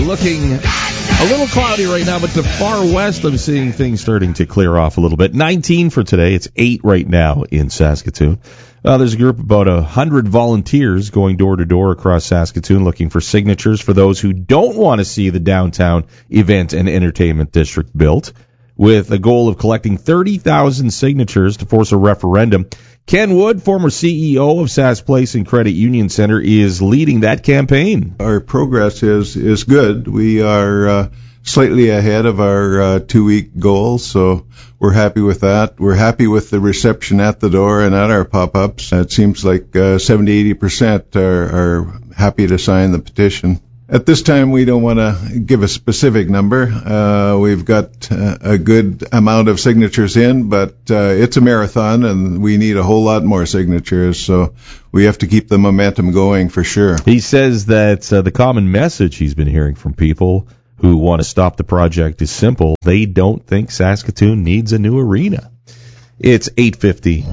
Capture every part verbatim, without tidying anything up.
Looking a little cloudy right now, but the far west, I'm seeing things starting to clear off a little bit. nineteen for today. It's eight right now in Saskatoon. Uh, there's a group of about one hundred volunteers going door to door across Saskatoon looking for signatures for those who don't want to see the downtown event and entertainment district built, with a goal of collecting thirty thousand signatures to force a referendum. Ken Wood, former C E O of Sask Place and Credit Union Center, is leading that campaign. Our progress is, is good. We are uh, slightly ahead of our uh, two-week goal, so we're happy with that. We're happy with the reception at the door and at our pop-ups. It seems like uh, seventy to eighty percent are, are happy to sign the petition. At this time, we don't want to give a specific number. Uh, we've got uh, a good amount of signatures in, but uh, it's a marathon, and we need a whole lot more signatures, so we have to keep the momentum going for sure. He says that uh, the common message he's been hearing from people who want to stop the project is simple. They don't think Saskatoon needs a new arena. It's eight fifty.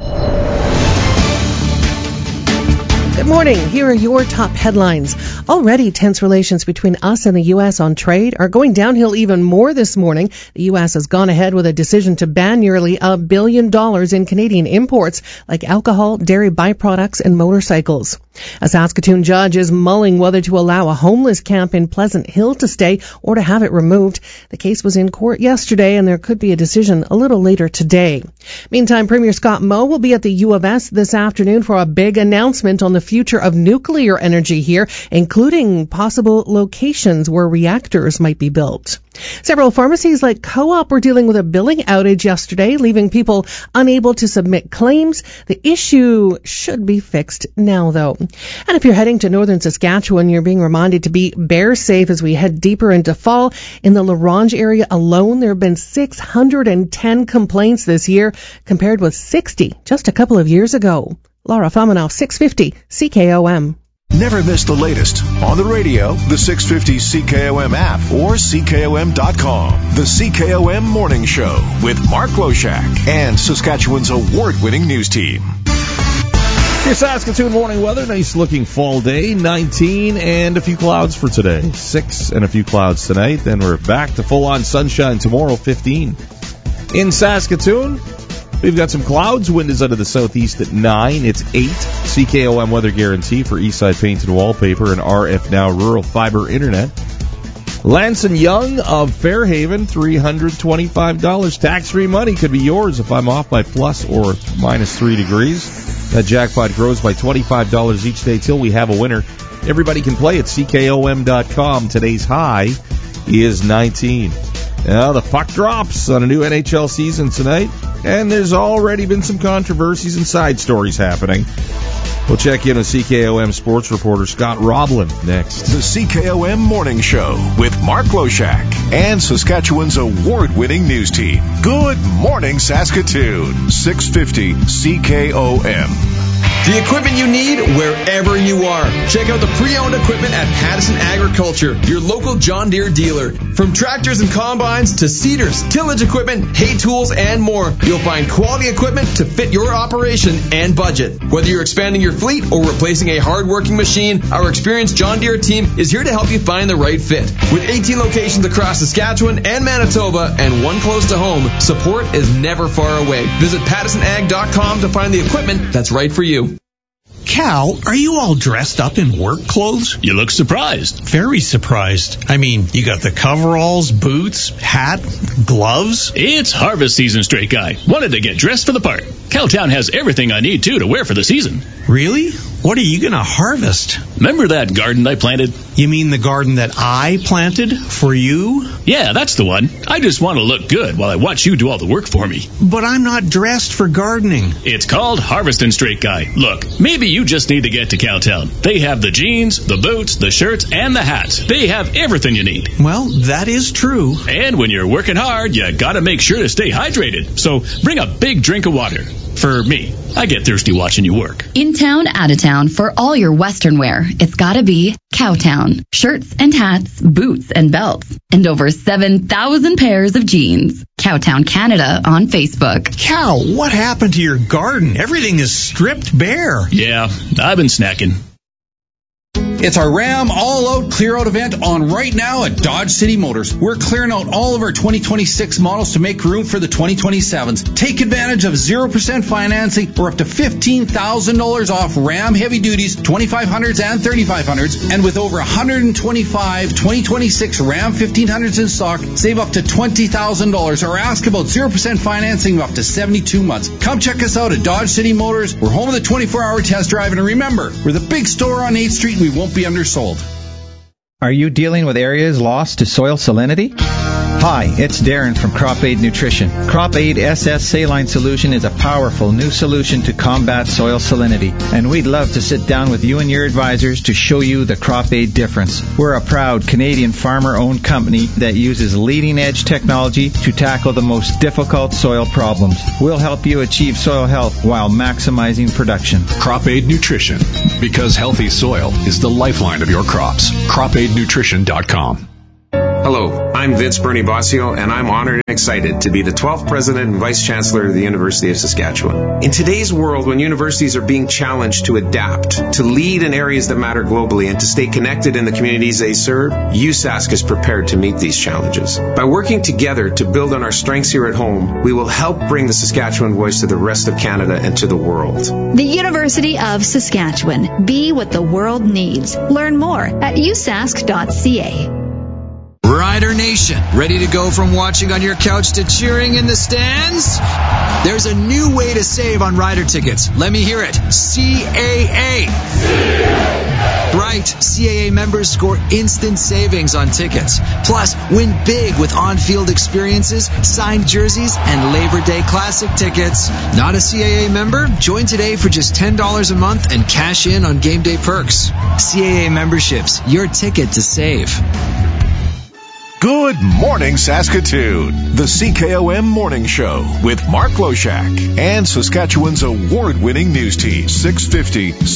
Good morning. Here are your top headlines. Already tense relations between us and the U S on trade are going downhill even more this morning. The U S has gone ahead with a decision to ban nearly a billion dollars in Canadian imports like alcohol, dairy byproducts, and motorcycles. A Saskatoon judge is mulling whether to allow a homeless camp in Pleasant Hill to stay or to have it removed. The case was in court yesterday, and there could be a decision a little later today. Meantime, Premier Scott Moe will be at the U of S this afternoon for a big announcement on the future of nuclear energy here, including possible locations where reactors might be built. Several pharmacies like Co-op were dealing with a billing outage yesterday, leaving people unable to submit claims. The issue should be fixed now, though. And if you're heading to northern Saskatchewan, you're being reminded to be bear safe as we head deeper into fall. In the La Ronge area alone, there have been six hundred ten complaints this year, compared with sixty just a couple of years ago. Laura Faminoff, six fifty C K O M. Never miss the latest on the radio, the six fifty C K O M app, or C K O M dot com. The C K O M Morning Show with Mark Loshak and Saskatchewan's award-winning news team. Your Saskatoon morning weather, nice looking fall day, nineteen and a few clouds for today. six and a few clouds tonight, then we're back to full-on sunshine tomorrow, fifteen. In Saskatoon, we've got some clouds. Wind is out of the southeast at nine. It's eight. C K O M weather guarantee for Eastside Paint and Wallpaper and R F Now Rural Fiber Internet. Lance and Young of Fairhaven, three hundred twenty-five dollars. Tax-free money could be yours if I'm off by plus or minus three degrees. That jackpot grows by twenty-five dollars each day till we have a winner. Everybody can play at C K O M dot com. Today's high is nineteen. Now, the puck drops on a new N H L season tonight, and there's already been some controversies and side stories happening. We'll check in with C K O M sports reporter Scott Roblin next. The C K O M Morning Show with Mark Loshak and Saskatchewan's award-winning news team. Good morning, Saskatoon. six fifty C K O M. The equipment you need wherever you are. Check out the pre-owned equipment at Pattison Agriculture, your local John Deere dealer. From tractors and combines to seeders, tillage equipment, hay tools, and more, you'll find quality equipment to fit your operation and budget. Whether you're expanding your fleet or replacing a hard-working machine, our experienced John Deere team is here to help you find the right fit. With eighteen locations across Saskatchewan and Manitoba and one close to home, support is never far away. Visit Pattison Ag dot com to find the equipment that's right for you. Cal, are you all dressed up in work clothes? You look surprised. Very surprised. I mean, you got the coveralls, boots, hat, gloves. It's harvest season, straight guy. Wanted to get dressed for the part. Cowtown has everything I need, too, to wear for the season. Really? What are you going to harvest? Remember that garden I planted? You mean the garden that I planted for you? Yeah, that's the one. I just want to look good while I watch you do all the work for me. But I'm not dressed for gardening. It's called Harvestin' Straight Guy. Look, maybe you just need to get to Cowtown. They have the jeans, the boots, the shirts, and the hats. They have everything you need. Well, that is true. And when you're working hard, you gotta make sure to stay hydrated. So bring a big drink of water. For me, I get thirsty watching you work. In town, out of town, for all your Western wear, it's gotta be Cowtown. Shirts and hats, boots and belts, and over seven thousand pairs of jeans. Cowtown Canada on Facebook. Cow, what happened to your garden? Everything is stripped bare. Yeah, I've been snacking. It's our Ram All-Out Clear-Out event on right now at Dodge City Motors. We're clearing out all of our twenty twenty-six models to make room for the twenty twenty-sevens. Take advantage of zero percent financing or up to fifteen thousand dollars off Ram Heavy Duties, twenty-five hundreds and thirty-five hundreds. And with over one hundred twenty-five twenty twenty-six Ram fifteen hundreds in stock, save up to twenty thousand dollars or ask about zero percent financing of up to seventy-two months. Come check us out at Dodge City Motors. We're home of the twenty-four hour test drive. And remember, we're the big store on eighth street. We won't be undersold. Are you dealing with areas lost to soil salinity? Hi, it's Darren from Crop Aid Nutrition. Crop Aid S S Saline Solution is a powerful new solution to combat soil salinity, and we'd love to sit down with you and your advisors to show you the Crop Aid difference. We're a proud Canadian farmer-owned company that uses leading-edge technology to tackle the most difficult soil problems. We'll help you achieve soil health while maximizing production. Crop Aid Nutrition, because healthy soil is the lifeline of your crops. crop aid nutrition dot com. Hello, I'm Vince Bernie Bossio, and I'm honored and excited to be the twelfth President and Vice Chancellor of the University of Saskatchewan. In today's world, when universities are being challenged to adapt, to lead in areas that matter globally, and to stay connected in the communities they serve, U S A S C is prepared to meet these challenges. By working together to build on our strengths here at home, we will help bring the Saskatchewan voice to the rest of Canada and to the world. The University of Saskatchewan. Be what the world needs. Learn more at u s a s c dot c a. Rider Nation, ready to go from watching on your couch to cheering in the stands? There's a new way to save on Rider tickets. Let me hear it. C A A. C A A. Right. C A A members score instant savings on tickets. Plus, win big with on-field experiences, signed jerseys, and Labor Day Classic tickets. Not a C A A member? Join today for just ten dollars a month and cash in on game day perks. C A A memberships, your ticket to save. Good morning, Saskatoon. The C K O M Morning Show with Mark Loshak and Saskatchewan's award-winning news team, six fifty